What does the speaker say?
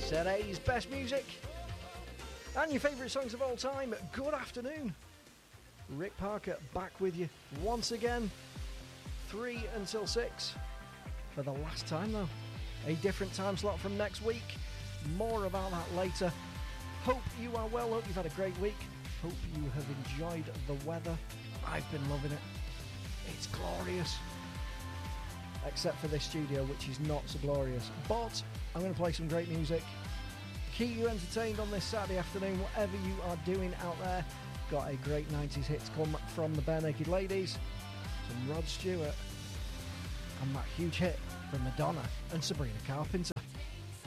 Today's best music and your favourite songs of all time. Good afternoon. Rick Parker back with you once again, 3 until 6 for the last time though. A different time slot from next week. More about that later. Hope you are well, hope you've had a great week. Hope you have enjoyed the weather. I've been loving it. It's glorious. Except for this studio, which is not so glorious. But I'm going to play some great music. Keep you entertained on this Saturday afternoon, whatever you are doing out there. Got a great 90s hits come from the Bare Naked Ladies, some Rod Stewart, and that huge hit from Madonna and Sabrina Carpenter.